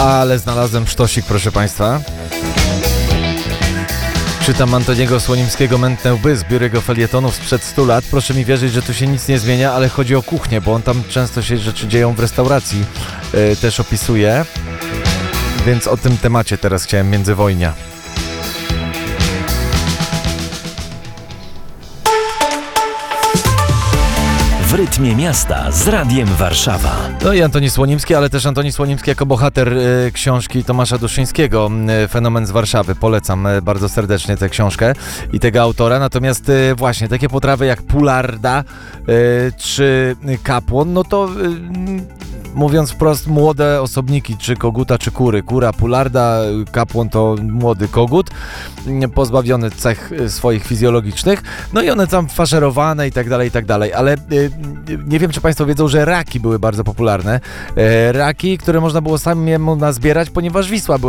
Ale znalazłem sztosik, proszę Państwa. Czytam Antoniego Słonimskiego Mętne łby, zbiór jego felietonów sprzed 100 lat. Proszę mi wierzyć, że tu się nic nie zmienia, ale chodzi o kuchnię, bo on tam często się rzeczy dzieją w restauracji. Też opisuje. Więc o tym temacie teraz chciałem międzywojnia. W rytmie miasta z Radiem Warszawa. No i Antoni Słonimski, ale też Antoni Słonimski jako bohater książki Tomasza Duszyńskiego, Fenomen z Warszawy. Polecam bardzo serdecznie tę książkę i tego autora. Natomiast właśnie takie potrawy jak pularda czy kapłon, no to mówiąc wprost, młode osobniki, czy koguta, czy kury. Kura, pularda, kapłon to młody kogut, pozbawiony cech swoich fizjologicznych. No i one tam faszerowane i tak dalej, ale nie wiem, czy Państwo wiedzą, że raki były bardzo popularne. Raki, które można było samemu nazbierać, ponieważ Wisła była